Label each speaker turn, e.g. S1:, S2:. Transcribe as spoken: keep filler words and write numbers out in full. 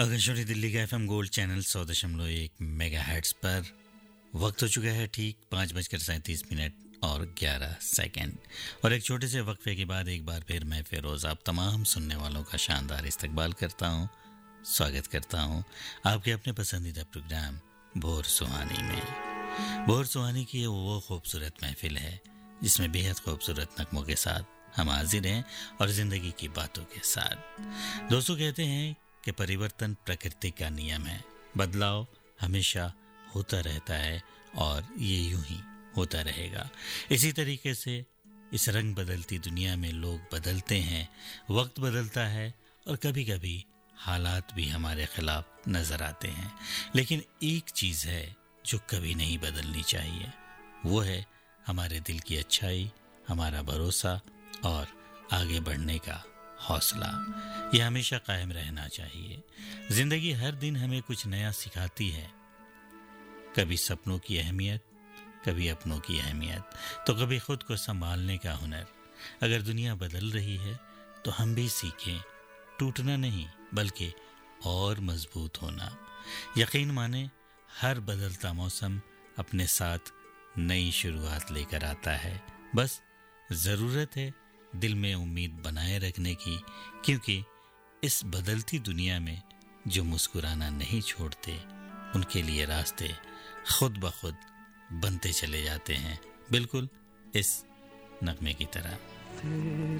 S1: आकाशवाणी दिल्ली का FM gold channel सौ दशमलव एक मेगा हर्ट्ज पर वक्त हो चुका है ठीक पाँच बजकर सैंतीस मिनट और ग्यारह सेकंड। और एक छोटे से वक्फे के बाद एक बार फिर मैं फिरोज आप तमाम सुनने वालों का शानदार इस्तकबाल करता हूँ, स्वागत करता हूँ आपके अपने पसंदीदा प्रोग्राम भोर सुहानी में। भोर सुहानी की वो खूबसूरत महफिल है जिसमें बेहद खूबसूरत नगमों के साथ हम हाजिर हैं और ज़िंदगी की बातों के साथ। दोस्तों, कहते हैं कि परिवर्तन प्रकृति का नियम है, बदलाव हमेशा होता रहता है और ये यूं ही होता रहेगा। इसी तरीके से इस रंग बदलती दुनिया में लोग बदलते हैं, वक्त बदलता है और कभी कभी हालात भी हमारे खिलाफ नजर आते हैं। लेकिन एक चीज़ है जो कभी नहीं बदलनी चाहिए, वो है हमारे दिल की अच्छाई, हमारा भरोसा और आगे बढ़ने का हौसला। यह हमेशा कायम रहना चाहिए। जिंदगी हर दिन हमें कुछ नया सिखाती है, कभी सपनों की अहमियत, कभी अपनों की अहमियत, तो कभी खुद को संभालने का हुनर। अगर दुनिया बदल रही है तो हम भी सीखें टूटना नहीं बल्कि और मजबूत होना। यकीन माने हर बदलता मौसम अपने साथ नई शुरुआत लेकर आता है। बस ज़रूरत है दिल में उम्मीद बनाए रखने की, क्योंकि इस बदलती दुनिया में जो मुस्कुराना नहीं छोड़ते उनके लिए रास्ते खुद ब खुद बनते चले जाते हैं, बिल्कुल इस नगमे की तरह।